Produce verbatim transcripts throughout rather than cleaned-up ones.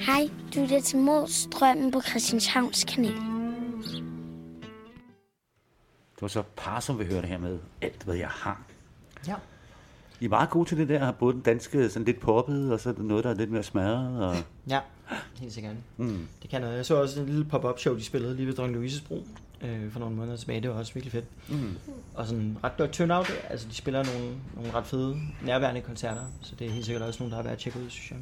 Hej, du er til Målstrømmen på Christianshavns Kanal. Det var så par, som vil høre det her med alt, hvad jeg har. Ja. I er meget gode til det der, både den danske sådan lidt poppet, og så noget, der er lidt mere smadret. Og... Ja, helt sikkert. Mm. Det kan noget. Jeg så også en lille pop-up show, de spillede lige ved Dronning Louises Bro øh, for nogle måneder tilbage. Det var også virkelig fedt. Mm. Og sådan ret godt turnout. Altså, de spiller nogle, nogle ret fede nærværende koncerter, så det er helt sikkert også nogle, der er værd at tjekke ud, synes jeg.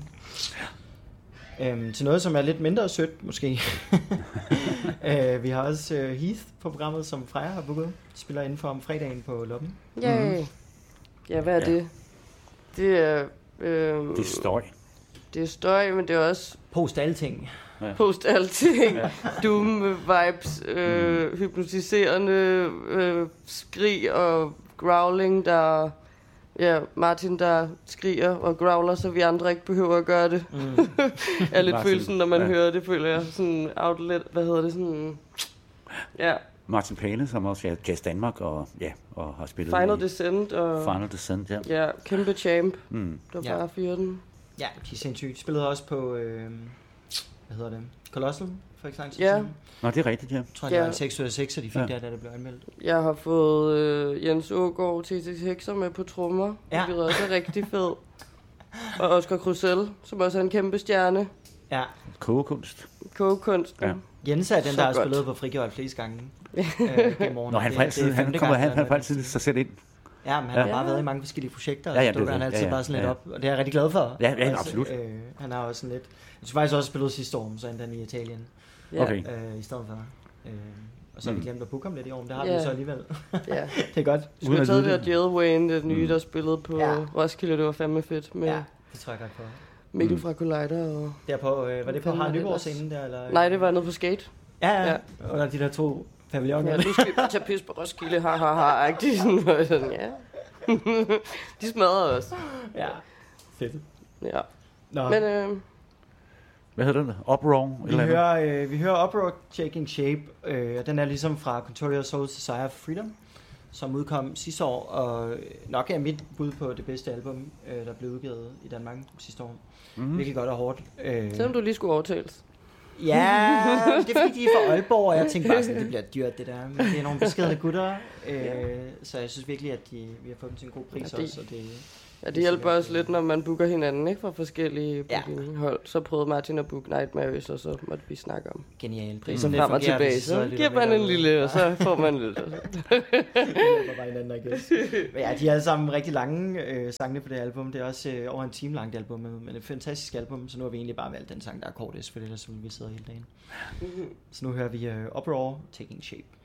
Øhm, til noget, som er lidt mindre sødt, måske. øh, vi har også øh, Heath på programmet, som Freja har booket. De spiller inden for om fredagen på Loppen. Ja, mm-hmm. ja, hvad er ja. det? Det er... Øh, det er støj. Det er støj, men det er også... Post alting. Ja. Post alting. Ja. Doom-vibes, øh, mm. hypnotiserende øh, skrig og growling, der... Ja, Martin, der skriger og growler, så vi andre ikke behøver at gøre det. Mm. er lidt Martin, følelsen, når man ja. hører det, føler jeg. Sådan outlet, hvad hedder det? Sådan, ja. Martin Pæne, som også er Jazz Danmark og, ja, og har spillet Final i Descent. Og, Final Descent, ja. Ja, kæmpe champ, mm. der ja. bare fyrer den. Ja, de er sindssygt. De spillede også på, øh, hvad hedder det, Colossal for ikke lang tid ja. siden. Nå, det er rigtigt, ja. Jeg tror, det ja. var en seks ud af seks, og de fik ja. der, da det blev anmeldt. Jeg har fået øh, Jens Aagaard, T T Hekser med på trommer, ja. hvilket også er rigtig fed. Og Oscar Krusell, som også er en kæmpe stjerne. Ja. Kogekunst. Kogekunst. Ja. Jens er den, så der har godt. spillet på Frigjort flest gange. øh, Nå, han, altid, han, han kommer han, han får altid sig selv ind. Ja, men han ja. har bare været i mange forskellige projekter, og ja, ja, så dukker han altid ja, ja, bare sådan lidt ja. op, og det er jeg rigtig glad for. Ja, ja altså, absolut. Øh, han har også sådan lidt... Jeg tror faktisk også spillet sidste år, så endda i Italien. Ja. Okay. Øh, I stedet for. Øh, og så har mm. vi glemt at booke ham lidt i år, men det har ja. vi så alligevel. ja. Det er godt. Du skulle have taget det der Jail Wayne, det nye, mm. der spillede på ja. Roskilde, det var fandme fedt. Med ja, det tror jeg godt på. Mikkel mm. fra Collider og... Derpå, øh, var det på Harald Nyborg-scenen der? Eller? Nej, det var nede på Skate. Ja, ja, ja. Under de der to pavilloner. Ja, nu skal vi bare tage pis på Roskilde, ha ha ha, ikke? Sådan, sådan, ja. De smadrede os. Ja, fedt. Ja. Nå. Men, øh... hvad hedder den? Uproar? Vi hører, øh, vi hører Uproar Taking Shape, øh, og den er ligesom fra Control Your Soul's Desire for Freedom, som udkom sidste år, og nok er mit bud på det bedste album, øh, der blev udgivet i Danmark sidste år. Mm-hmm. Virkelig godt og hårdt. Øh... Selvom du lige skulle overtales. Ja, det er fordi, de er fra Aalborg, og jeg tænkte bare sådan, det bliver dyrt det der. Men det er nogle beskedne gutter, øh, så jeg synes virkelig, at de, vi har fået dem til en god pris ja, det, også. Og det, ja, det hjælper også lidt, når man booker hinanden, ikke, fra forskellige bookinghold. Ja. Så prøvede Martin at booke Nightmares, og så måtte vi snakke om genial. Prisen frem og tilbage, så, så giver man en lille, og så får man lidt. Det hjælper bare hinanden, I guess. Men ja, de er alle sammen rigtig lange øh, sangene på det album. Det er også øh, over en time langt album, men et fantastisk album, så nu har vi egentlig bare valgt den sang, der er kortest, for det der, så vi sidder hele dagen. Så nu hører vi uh, Uproar Taking Shape.